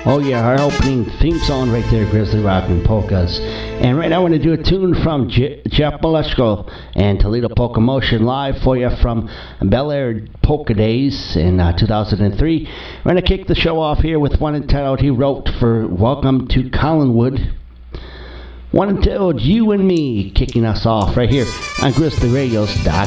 Oh yeah, our opening theme song right there, Grizzly Rock and Polkas. And right now I want to do a tune from Jeff Maleshko and Toledo Polka Motion live for you from Bel Air Polka Days in 2003. We're going to kick the show off here with one entitled he wrote for Welcome to Collinwood. One entitled You and Me, kicking us off right here on GrizzlyRadios.com.